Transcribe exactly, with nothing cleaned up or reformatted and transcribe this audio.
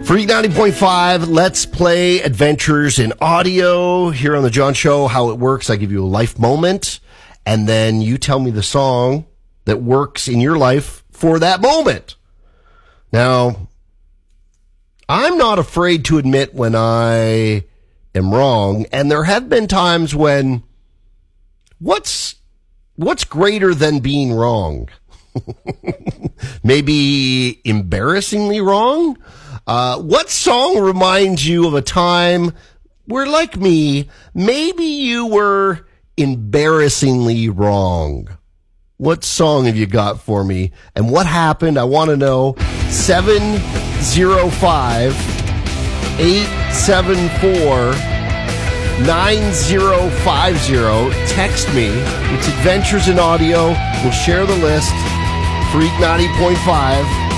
Freak ninety point five, let's play Adventures in Audio here on The John Show. How it works, I give you a life moment, and then you tell me the song that works in your life for that moment. Now, I'm not afraid to admit when I am wrong, and there have been times when what's what's greater than being wrong? Maybe embarrassingly wrong? Uh, what song reminds you of a time where, like me, maybe you were embarrassingly wrong? What song have you got for me? And what happened? I want to know. seven oh five, eight seven four, nine oh five oh. Text me. It's Adventures in Audio. We'll share the list. Freak ninety point five.